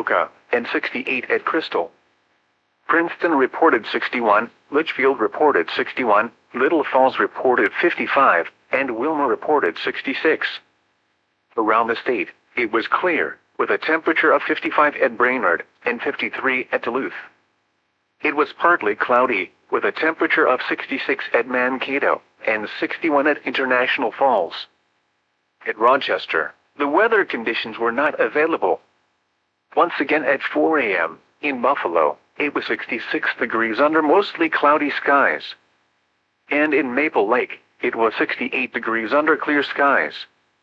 Anoka, and 68 at Crystal. Princeton reported 61, Litchfield reported 61, Little Falls reported 55, and Wilmer reported 66. Around the state, it was clear, with a temperature of 55 at Brainerd, and 53 at Duluth. It was partly cloudy, with a temperature of 66 at Mankato, and 61 at International Falls. At Rochester, the weather conditions were not available. Once again at 4 a.m., in Buffalo, it was 66 degrees under mostly cloudy skies. And in Maple Lake, it was 68 degrees under clear skies.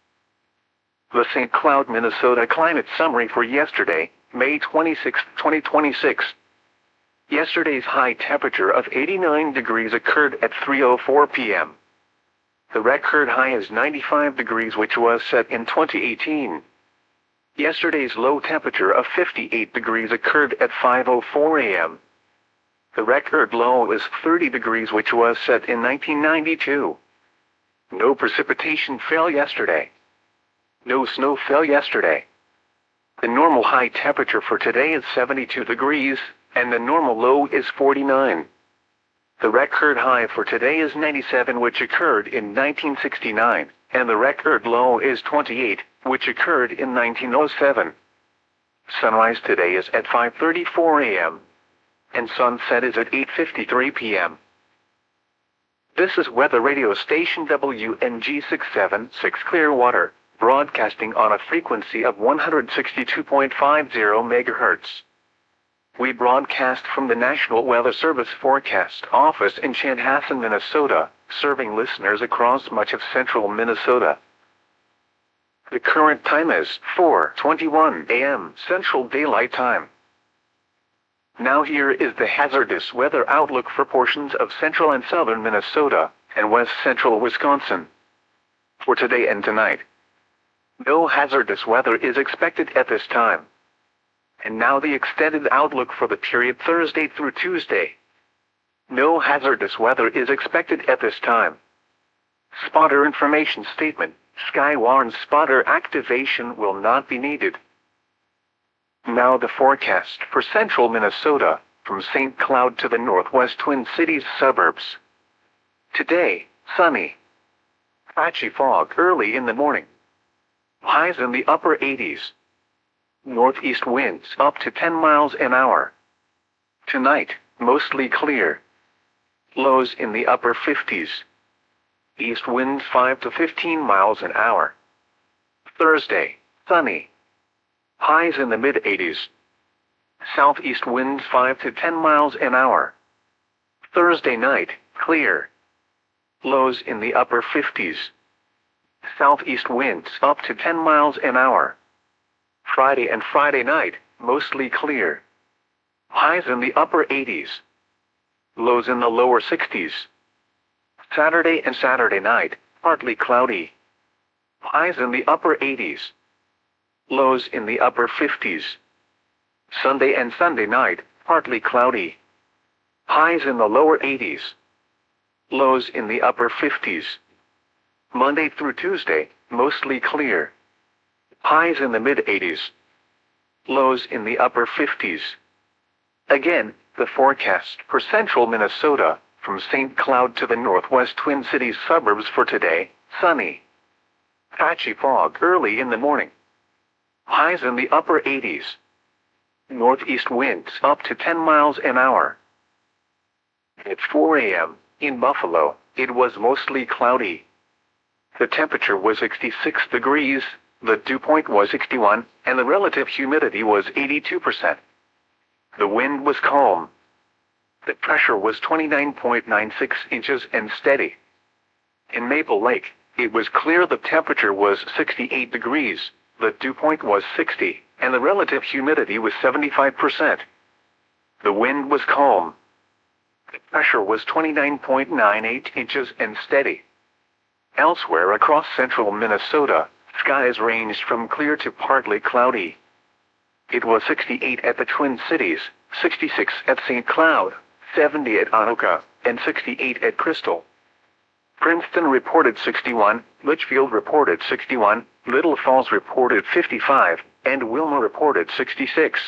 The St. Cloud, Minnesota climate summary for yesterday, May 26, 2026. Yesterday's high temperature of 89 degrees occurred at 3:04 p.m. The record high is 95 degrees, which was set in 2018. Yesterday's low temperature of 58 degrees occurred at 5:04 a.m. The record low is 30 degrees, which was set in 1992. No precipitation fell yesterday. No snow fell yesterday. The normal high temperature for today is 72 degrees, and the normal low is 49. The record high for today is 97, which occurred in 1969, and the record low is 28, which occurred in 1907. Sunrise today is at 5:34 a.m. and sunset is at 8:53 p.m. This is weather radio station WNG 676 Clearwater, broadcasting on a frequency of 162.50 MHz. We broadcast from the National Weather Service Forecast Office in Chanhassen, Minnesota, serving listeners across much of central Minnesota. The current time is 4:21 a.m. Central Daylight Time. Now here is the hazardous weather outlook for portions of central and southern Minnesota, and west central Wisconsin. For today and tonight, no hazardous weather is expected at this time. And now the extended outlook for the period Thursday through Tuesday. No hazardous weather is expected at this time. Spotter information statement: Skywarn spotter activation will not be needed. Now the forecast for central Minnesota, from St. Cloud to the northwest Twin Cities suburbs. Today, sunny. Patchy fog early in the morning. Highs in the upper 80s. Northeast winds up to 10 miles an hour. Tonight, mostly clear. Lows in the upper 50s. East winds 5 to 15 miles an hour. Thursday, sunny. Highs in the mid-80s. Southeast winds 5 to 10 miles an hour. Thursday night, clear. Lows in the upper 50s. Southeast winds up to 10 miles an hour. Friday and Friday night, mostly clear. Highs in the upper 80s. Lows in the lower 60s. Saturday and Saturday night, partly cloudy. Highs in the upper 80s. Lows in the upper 50s. Sunday and Sunday night, partly cloudy. Highs in the lower 80s. Lows in the upper 50s. Monday through Tuesday, mostly clear. Highs in the mid-80s. Lows in the upper 50s. Again, the forecast for central Minnesota, from St. Cloud to the northwest Twin Cities suburbs for today, sunny. Patchy fog early in the morning. Highs in the upper 80s. Northeast winds up to 10 miles an hour. At 4 a.m., in Buffalo, it was mostly cloudy. The temperature was 66 degrees, the dew point was 61, and the relative humidity was 82%. The wind was calm. The pressure was 29.96 inches and steady. In Maple Lake, it was clear. The temperature was 68 degrees, the dew point was 60, and the relative humidity was 75%. The wind was calm. The pressure was 29.98 inches and steady. Elsewhere across central Minnesota, skies ranged from clear to partly cloudy. It was 68 at the Twin Cities, 66 at St. Cloud, 70 at Anoka, and 68 at Crystal. Princeton reported 61, Litchfield reported 61, Little Falls reported 55, and Wilmer reported 66.